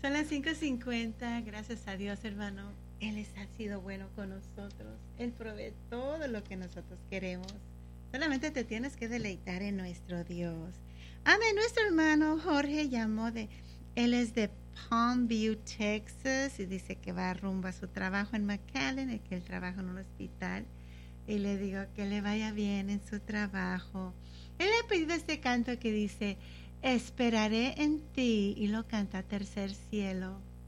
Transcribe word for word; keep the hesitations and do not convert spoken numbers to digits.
Son las cinco cincuenta, gracias a Dios, hermano. Él es- ha sido bueno con nosotros. Él provee todo lo que nosotros queremos. Solamente te tienes que deleitar en nuestro Dios. Amén. Nuestro hermano Jorge llamó de... Él es de Palm View, Texas, y dice que va rumbo a su trabajo en McAllen, y que él trabaja en un hospital. Y le digo que le vaya bien en su trabajo. Él le ha pedido este canto que dice... Esperaré en ti, y lo canta Tercer Cielo.